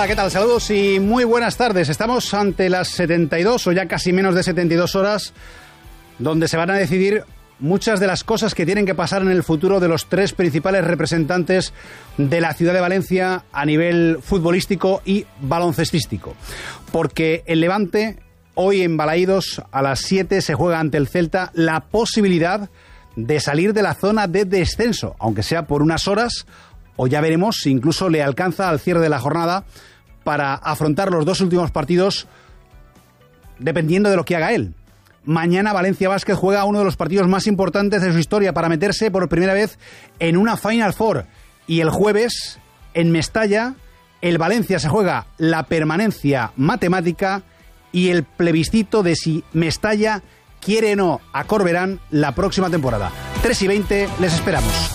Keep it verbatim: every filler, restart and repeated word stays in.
Hola, ¿qué tal? Saludos y muy buenas tardes. Estamos ante las setenta y dos o ya casi menos de setenta y dos horas donde se van a decidir muchas de las cosas que tienen que pasar en el futuro de los tres principales representantes de la ciudad de Valencia a nivel futbolístico y baloncestístico. Porque el Levante, hoy en Balaídos, a las siete se juega ante el Celta la posibilidad de salir de la zona de descenso, aunque sea por unas horas, o ya veremos si incluso le alcanza al cierre de la jornada para afrontar los dos últimos partidos, dependiendo de lo que haga él. Mañana Valencia Basket juega uno de los partidos más importantes de su historia para meterse por primera vez en una Final Four. Y el jueves, en Mestalla, el Valencia se juega la permanencia matemática y el plebiscito de si Mestalla quiere o no a Corberán la próxima temporada. tres y veinte, les esperamos.